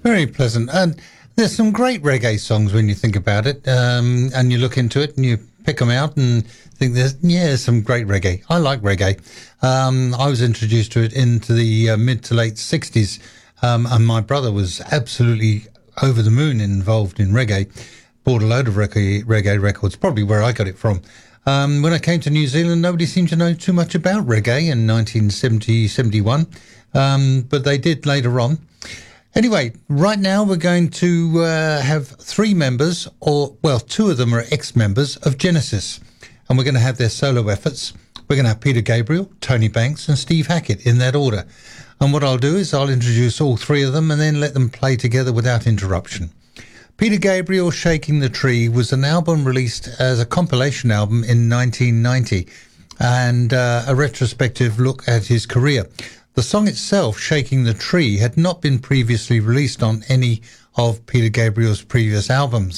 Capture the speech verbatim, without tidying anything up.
Very pleasant. And there's some great reggae songs when you think about it, um, and you look into it and you pick them out and think there's, yeah, there's some great reggae. I like reggae. Um, I was introduced to it into the uh, mid to late sixties, um, and my brother was absolutely over the moon involved in reggae. Bought a load of reggae, reggae records, probably where I got it from. Um, when I came to New Zealand, nobody seemed to know too much about reggae in nineteen seventy, seventy-one, um, but they did later on. Anyway, right now we're going to uh, have three members, or, well, two of them are ex-members of Genesis, and we're going to have their solo efforts. We're going to have Peter Gabriel, Tony Banks, and Steve Hackett in that order. And what I'll do is I'll introduce all three of them and then let them play together without interruption. Peter Gabriel, Shaking the Tree, was an album released as a compilation album in nineteen ninety, and uh, a retrospective look at his career. The song itself, Shaking the Tree, had not been previously released on any of Peter Gabriel's previous albums.